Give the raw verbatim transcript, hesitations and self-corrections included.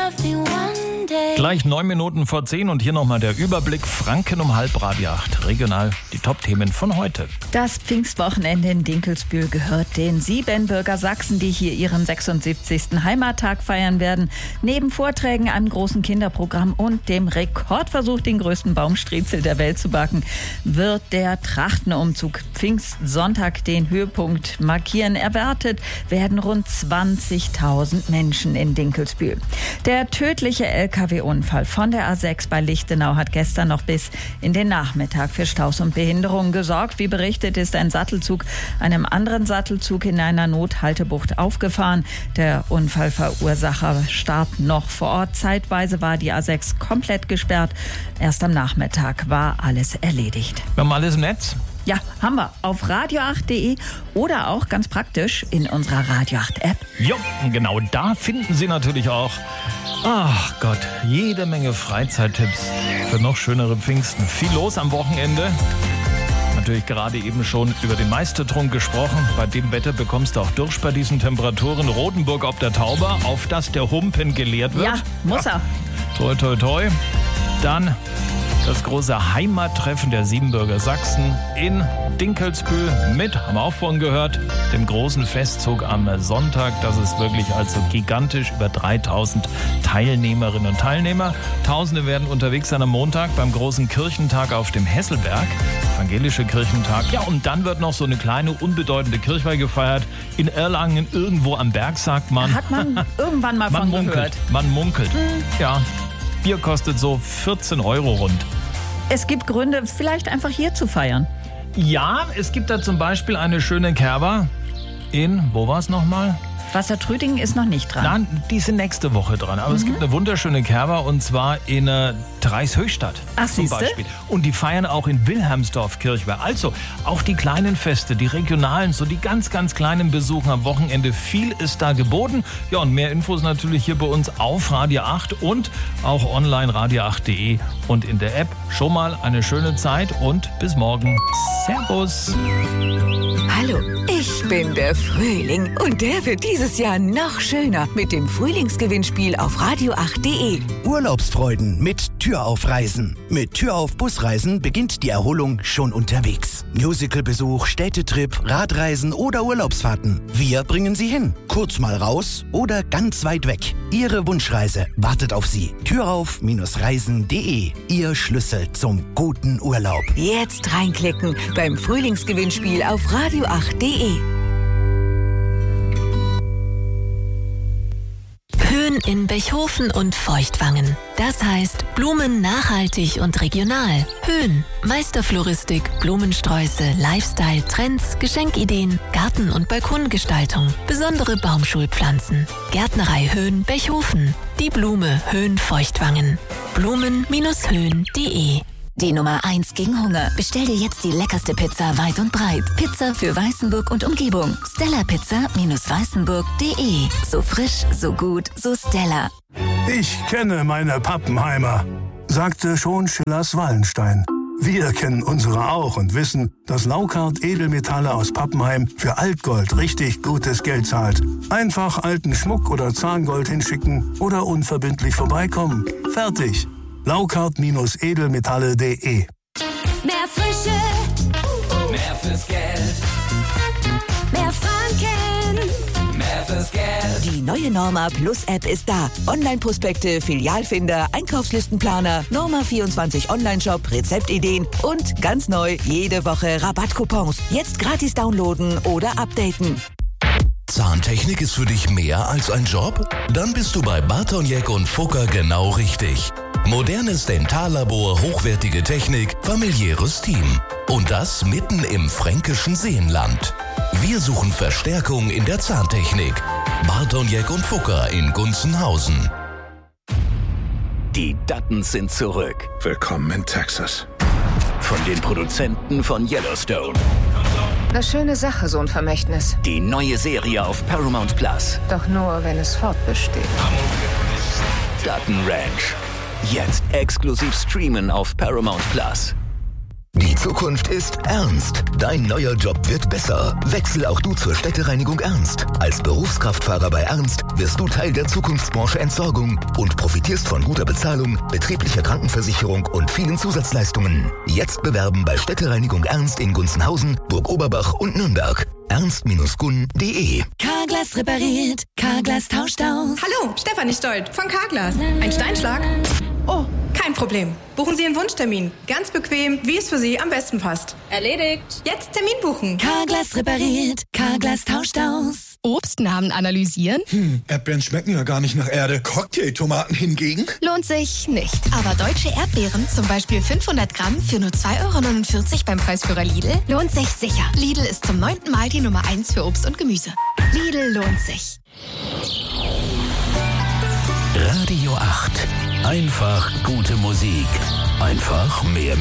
Gleich neun Minuten vor zehn und hier nochmal der Überblick. Franken um halb Radio acht. Regional die Top-Themen von heute. Das Pfingstwochenende in Dinkelsbühl gehört den Siebenbürger Sachsen, die hier ihren sechsundsiebzigsten Heimattag feiern werden. Neben Vorträgen, einem großen Kinderprogramm und dem Rekordversuch, den größten Baumstriezel der Welt zu backen, wird der Trachtenumzug Pfingstsonntag den Höhepunkt markieren. Erwartet werden rund zwanzigtausend Menschen in Dinkelsbühl. Der tödliche L K W-Unfall von der A sechs bei Lichtenau hat gestern noch bis in den Nachmittag für Staus und Behinderungen gesorgt. Wie berichtet, ist ein Sattelzug einem anderen Sattelzug in einer Nothaltebucht aufgefahren. Der Unfallverursacher starb noch vor Ort. Zeitweise war die A sechs komplett gesperrt. Erst am Nachmittag war alles erledigt. Wir haben alles im Netz? Ja, haben wir. Auf radio acht punkt de oder auch ganz praktisch in unserer Radio acht App. Jo, genau da finden Sie natürlich auch, ach Gott, jede Menge Freizeittipps für noch schönere Pfingsten. Viel los am Wochenende. Natürlich gerade eben schon über den Meistertrunk gesprochen. Bei dem Wetter bekommst du auch durch bei diesen Temperaturen. Rotenburg ob der Tauber, auf das der Humpen geleert wird. Ja, muss er. Ja. Toi, toi, toi. Dann das große Heimattreffen der Siebenbürger Sachsen in Dinkelsbühl mit, haben wir auch vorhin gehört, dem großen Festzug am Sonntag. Das ist wirklich also gigantisch, über dreitausend Teilnehmerinnen und Teilnehmer. Tausende werden unterwegs sein am Montag beim großen Kirchentag auf dem Hesselberg, evangelische Kirchentag. Ja, und dann wird noch so eine kleine, unbedeutende Kirchweih gefeiert in Erlangen, irgendwo am Berg, sagt man. Hat man irgendwann mal man von munkelt, gehört. Man munkelt, hm. ja. Bier kostet so vierzehn Euro rund. Es gibt Gründe, vielleicht einfach hier zu feiern. Ja, es gibt da zum Beispiel eine schöne Kerber in, wo war es nochmal? Wassertrüdingen ist noch nicht dran. Nein, die sind nächste Woche dran. Aber mhm. es gibt eine wunderschöne Kerber und zwar in äh, Dreishöchstadt Ach, zum siehste? Beispiel. Und die feiern auch in Wilhelmsdorf Kirchweih. Also auch die kleinen Feste, die regionalen, so die ganz, ganz kleinen Besuchen am Wochenende. Viel ist da geboten. Ja, und mehr Infos natürlich hier bei uns auf Radio acht und auch online radio acht punkt de und in der App. Schon mal eine schöne Zeit und bis morgen. Servus. Hallo, ich bin der Frühling und der wird dieses Jahr noch schöner mit dem Frühlingsgewinnspiel auf radio acht punkt de. Urlaubsfreuden mit Türaufreisen. Mit Türauf Busreisen beginnt die Erholung schon unterwegs. Musicalbesuch, Städtetrip, Radreisen oder Urlaubsfahrten. Wir bringen Sie hin. Kurz mal raus oder ganz weit weg. Ihre Wunschreise wartet auf Sie. Türauf Reisen punkt de. Ihr Schlüssel zum guten Urlaub. Jetzt reinklicken beim Frühlingsgewinnspiel auf radio acht punkt de. Höhen in Bechhofen und Feuchtwangen. Das heißt Blumen nachhaltig und regional. Höhen, Meisterfloristik, Blumensträuße, Lifestyle, Trends, Geschenkideen, Garten- und Balkongestaltung, besondere Baumschulpflanzen. Gärtnerei Höhen Bechhofen. Die Blume Höhen Feuchtwangen. Blumen Höhen punkt de. Die Nummer eins gegen Hunger. Bestell dir jetzt die leckerste Pizza weit und breit. Pizza für Weißenburg und Umgebung. Stella Pizza Weißenburg punkt de. So frisch, so gut, so Stella. Ich kenne meine Pappenheimer, sagte schon Schillers Wallenstein. Wir kennen unsere auch und wissen, dass Laukart Edelmetalle aus Pappenheim für Altgold richtig gutes Geld zahlt. Einfach alten Schmuck oder Zahngold hinschicken oder unverbindlich vorbeikommen. Fertig. Laukart Edelmetalle punkt de. Mehr Frische, mehr fürs Geld, mehr Franken, mehr fürs Geld. Die neue Norma Plus App ist da. Online-Prospekte, Filialfinder, Einkaufslistenplaner, Norma vierundzwanzig Online-Shop, Rezeptideen und ganz neu jede Woche Rabattcoupons. Jetzt gratis downloaden oder updaten. Zahntechnik ist für dich mehr als ein Job? Dann bist du bei Bartoniek und Fucker genau richtig. Modernes Dentallabor, hochwertige Technik, familiäres Team. Und das mitten im fränkischen Seenland. Wir suchen Verstärkung in der Zahntechnik. Bartoniek und Fucker in Gunzenhausen. Die Duttons sind zurück. Willkommen in Texas. Von den Produzenten von Yellowstone. Eine schöne Sache, so ein Vermächtnis. Die neue Serie auf Paramount Plus. Doch nur, wenn es fortbesteht. Dutton Ranch. Jetzt exklusiv streamen auf Paramount Plus. Die Zukunft ist ernst. Dein neuer Job wird besser. Wechsel auch du zur Städtereinigung Ernst. Als Berufskraftfahrer bei Ernst wirst du Teil der Zukunftsbranche Entsorgung und profitierst von guter Bezahlung, betrieblicher Krankenversicherung und vielen Zusatzleistungen. Jetzt bewerben bei Städtereinigung Ernst in Gunzenhausen, Burg Oberbach und Nürnberg. ernst Gun punkt de. Carglass repariert, Carglass tauscht aus. Hallo, Stefanie Stolt von Carglass. Ein Steinschlag? Oh, kein Problem. Buchen Sie Ihren Wunschtermin. Ganz bequem, wie es für Sie am besten passt. Erledigt. Jetzt Termin buchen. Carglass repariert, Carglass tauscht aus. Obstnamen analysieren? Hm, Erdbeeren schmecken ja gar nicht nach Erde. Cocktailtomaten hingegen? Lohnt sich nicht. Aber deutsche Erdbeeren, zum Beispiel fünfhundert Gramm für nur zwei Euro neunundvierzig beim Preisführer Lidl, lohnt sich sicher. Lidl ist zum neunten Mal die Nummer eins für Obst und Gemüse. Lidl lohnt sich. Radio acht. Einfach gute Musik. Einfach mehr